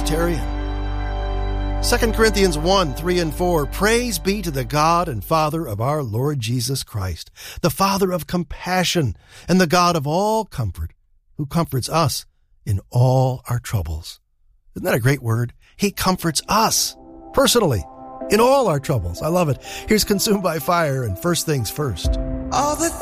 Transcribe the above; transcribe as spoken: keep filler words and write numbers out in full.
Presbyterian. Second Corinthians one, three and four, praise be to the God and Father of our Lord Jesus Christ, the Father of compassion and the God of all comfort, who comforts us in all our troubles. Isn't that a great word? He comforts us personally in all our troubles. I love it. Here's Consumed by Fire and First Things First. All the